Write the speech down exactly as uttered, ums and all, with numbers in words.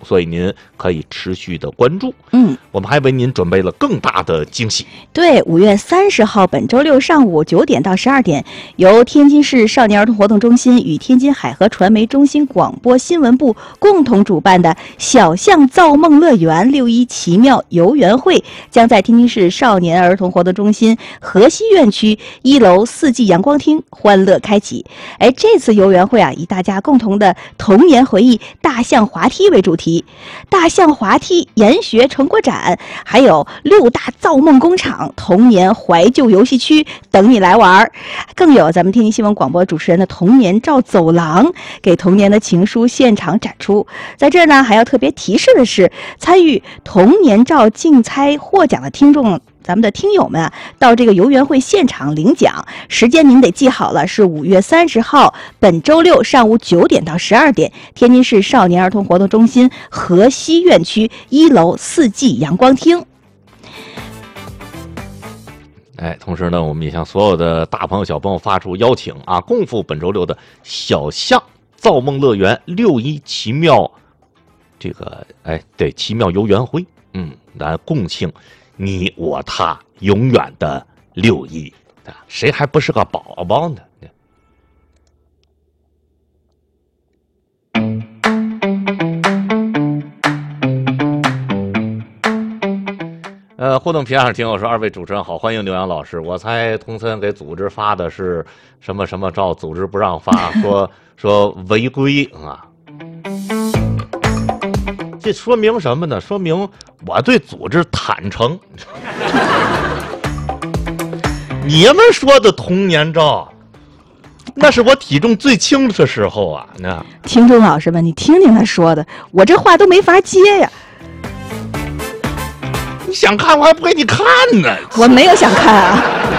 所以您可以持续的关注。 嗯， 我们还为您准备了更大的惊喜。 对，五月三十号本周六上午九点到十二点，由天津市少年儿童活动中心与天津海河传媒中心广播新闻部共同主办的小象造梦乐园六一奇妙游园会，将在天津市少年儿童活动中心河西院区一楼四季阳光厅欢乐开启。哎，这次游园会啊，以大家共同的童年回忆大象滑梯为主题，大象滑梯研学成果展，还有六大造梦工厂、童年怀旧游戏区等你来玩，更有咱们天津新闻广播主持人的童年照走廊，给童年的情书现场展出。在这儿呢，还要特别提示的是，参与童年照竞猜获奖的听众，咱们的听友们啊，到这个游园会现场领奖，时间您得记好了，是五月三十号，本周六上午九点到十二点，天津市少年儿童活动中心河西院区一楼四季阳光厅。 哎，同时呢，我们也向所有的大朋友小朋友发出邀请啊，共赴本周六的小象造梦乐园六一奇妙这个哎对奇妙游园会，嗯，来共庆你我他永远的六一，谁还不是个宝宝呢？呃，互动屏上听我说，二位主持人好，欢迎刘洋老师。我猜童森给组织发的是什么什么照，组织不让发，说说违规啊。这说明什么呢？说明我对组织坦诚。你们说的童年照，那是我体重最轻的时候啊！那听众老师们，你听听他说的，我这话都没法接呀。 你想看我还不给你看呢。 我没有想看啊。